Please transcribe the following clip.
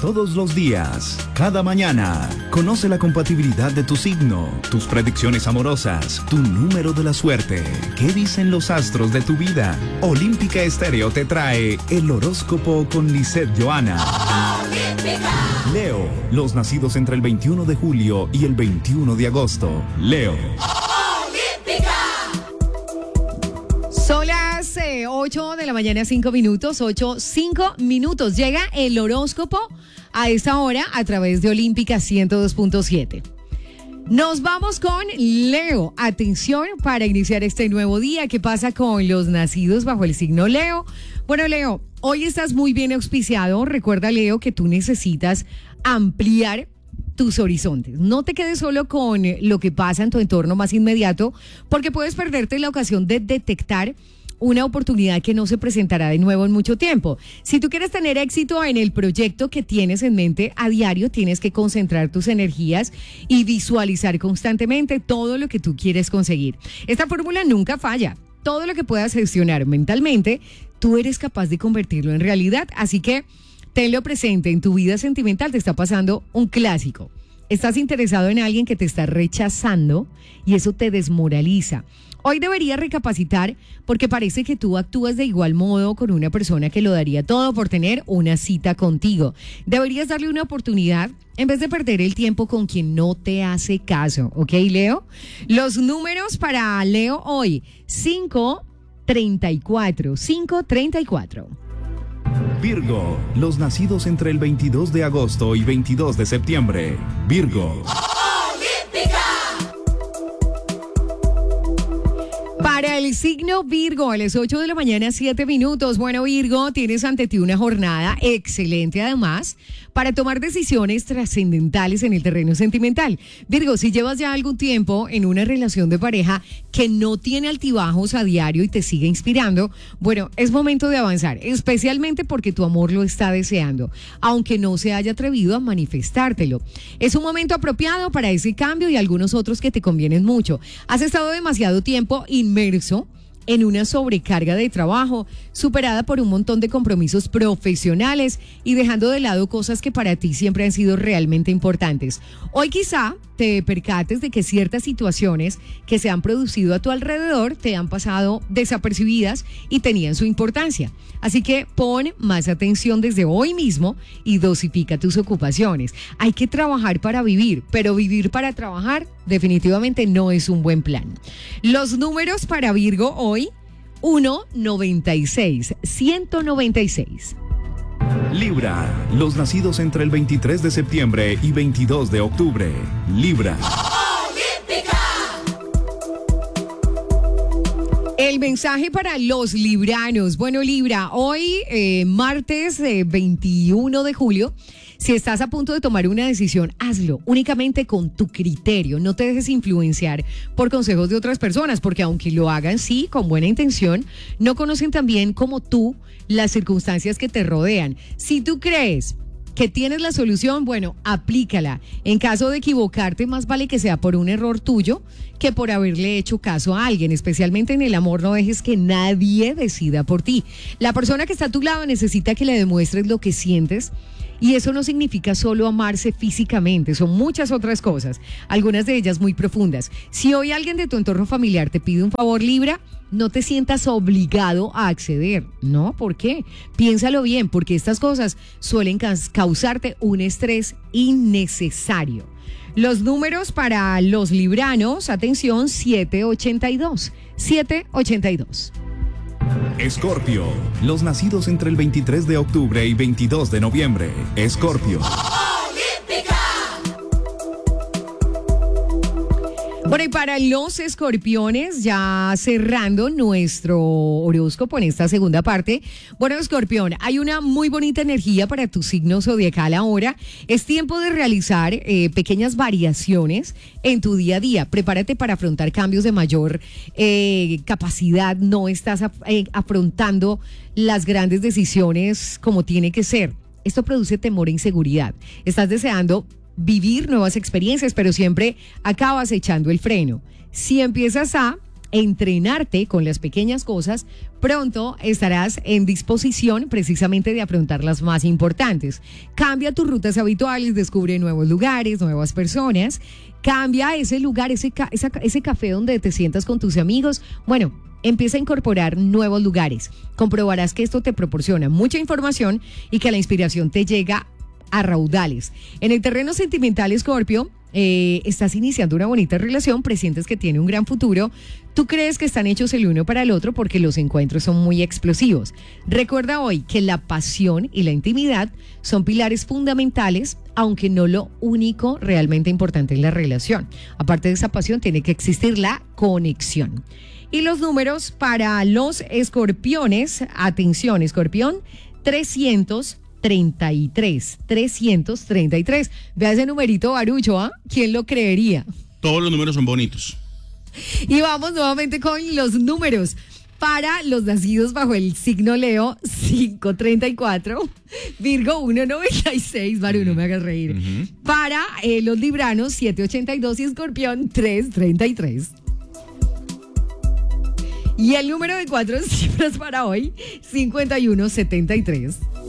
todos los días, cada mañana. Conoce la compatibilidad de tu signo, tus predicciones amorosas, tu número de la suerte. ¿Qué dicen los astros de tu vida? Olímpica Estéreo te trae el horóscopo con Lisette Johanna. Leo, los nacidos entre el 21 de julio y el 21 de agosto. Leo. Son las 8 de la mañana, 5 minutos, 5 minutos. Llega el horóscopo a esta hora a través de Olímpica 102.7. Nos vamos con Leo. Atención para iniciar este nuevo día. ¿Qué pasa con los nacidos bajo el signo Leo? Bueno, Leo, hoy estás muy bien auspiciado. Recuerda, Leo, que tú necesitas ampliar tus horizontes. No te quedes solo con lo que pasa en tu entorno más inmediato, porque puedes perderte la ocasión de detectar una oportunidad que no se presentará de nuevo en mucho tiempo. Si tú quieres tener éxito en el proyecto que tienes en mente a diario, tienes que concentrar tus energías y visualizar constantemente todo lo que tú quieres conseguir. Esta fórmula nunca falla. Todo lo que puedas gestionar mentalmente, tú eres capaz de convertirlo en realidad. Así que tenlo presente, en tu vida sentimental te está pasando un clásico. Estás interesado en alguien que te está rechazando y eso te desmoraliza. Hoy deberías recapacitar porque parece que tú actúas de igual modo con una persona que lo daría todo por tener una cita contigo. Deberías darle una oportunidad en vez de perder el tiempo con quien no te hace caso. ¿Ok, Leo? Los números para Leo hoy: 534. Virgo, los nacidos entre el 22 de agosto y 22 de septiembre. Virgo. Para el signo Virgo, a las 8 de la mañana, 7 minutos. Bueno, Virgo, tienes ante ti una jornada excelente, además, para tomar decisiones trascendentales en el terreno sentimental. Virgo, si llevas ya algún tiempo en una relación de pareja que no tiene altibajos a diario y te sigue inspirando, bueno, es momento de avanzar, especialmente porque tu amor lo está deseando, aunque no se haya atrevido a manifestártelo. Es un momento apropiado para ese cambio y algunos otros que te convienen mucho. Has estado demasiado tiempo inmerso en una sobrecarga de trabajo, superada por un montón de compromisos profesionales y dejando de lado cosas que para ti siempre han sido realmente importantes. Hoy quizá te percates de que ciertas situaciones que se han producido a tu alrededor te han pasado desapercibidas y tenían su importancia. Así que pon más atención desde hoy mismo y dosifica tus ocupaciones. Hay que trabajar para vivir, pero vivir para trabajar definitivamente no es un buen plan. Los números para Virgo hoy: 196, 196. Libra, los nacidos entre el 23 de septiembre y 22 de octubre. Libra. El mensaje para los libranos. Bueno, Libra, hoy martes 21 de julio, si estás a punto de tomar una decisión, hazlo únicamente con tu criterio. No te dejes influenciar por consejos de otras personas, porque aunque lo hagan, sí, con buena intención, no conocen tan bien como tú las circunstancias que te rodean. Si tú crees que tienes la solución, bueno, aplícala. En caso de equivocarte, más vale que sea por un error tuyo que por haberle hecho caso a alguien. Especialmente en el amor, no dejes que nadie decida por ti. La persona que está a tu lado necesita que le demuestres lo que sientes. Y eso no significa solo amarse físicamente, son muchas otras cosas, algunas de ellas muy profundas. Si hoy alguien de tu entorno familiar te pide un favor, Libra, no te sientas obligado a acceder. No, ¿por qué? Piénsalo bien, porque estas cosas suelen causarte un estrés innecesario. Los números para los libranos, atención, 782. 782. Escorpio, los nacidos entre el 23 de octubre y 22 de noviembre. Escorpio. Bueno, y para los escorpiones, ya cerrando nuestro horóscopo en esta segunda parte. Bueno, escorpión, hay una muy bonita energía para tu signo zodiacal ahora. Es tiempo de realizar pequeñas variaciones en tu día a día. Prepárate para afrontar cambios de mayor capacidad. No estás afrontando las grandes decisiones como tiene que ser. Esto produce temor e inseguridad. Estás deseando vivir nuevas experiencias, pero siempre acabas echando el freno. Si empiezas a entrenarte con las pequeñas cosas, pronto estarás en disposición precisamente de afrontar las más importantes. Cambia tus rutas habituales, descubre nuevos lugares, nuevas personas, cambia ese lugar, ese café donde te sientas con tus amigos. Bueno, empieza a incorporar nuevos lugares. Comprobarás que esto te proporciona mucha información y que la inspiración te llega a raudales. En el terreno sentimental, Escorpio, estás iniciando una bonita relación, presientes que tiene un gran futuro. Tú crees que están hechos el uno para el otro porque los encuentros son muy explosivos. Recuerda hoy que la pasión y la intimidad son pilares fundamentales, aunque no lo único realmente importante en la relación. Aparte de esa pasión, tiene que existir la conexión. Y los números para los escorpiones, atención, escorpión, 333. Vea ese numerito, Barucho, ¿ah? ¿Quién lo creería? Todos los números son bonitos. Y vamos nuevamente con los números. Para los nacidos bajo el signo Leo, 534, Virgo 196, Baru, no me hagas reír. Para los libranos, 782 y Escorpión, 333. Y el número de 4 cifras para hoy, 5173.